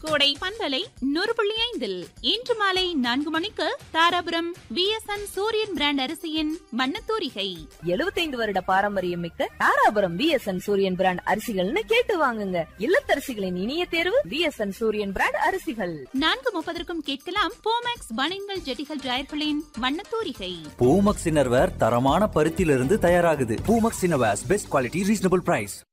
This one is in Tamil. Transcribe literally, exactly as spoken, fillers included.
கோடை பண்பலை நூறு புள்ளி ஐந்தில் இன்று மாலை நான்கு மணிக்கு தாராபுரம் விஎஸ்என் சூரியன் பிராண்ட் அரிசியின் மண்ணத்தூரிகை. எழுபத்தைந்து வருட பாரம்பரியம் மிக்க தாராபுரம் விஎஸ்என் சூரியன் பிராண்ட் அரிசிகள்னு கேட்டு வாங்குங்க. இல்லத்தரசிகளின் இனிய தேர்வு விஎஸ்என் சூரியன் பிராண்ட் அரிசிகள். நான்கு முப்பதற்கும் கேட்கலாம் போமேக்ஸ் பனியன்கள் ஜெட்டிகள் டிரையர்களின் மண்ணத்தூரிகை. பூமக்ஸ் இன்னர்வேர் தரமான பருத்தியிலிருந்து தயாராகுது. Poomex innerwears best quality reasonable price.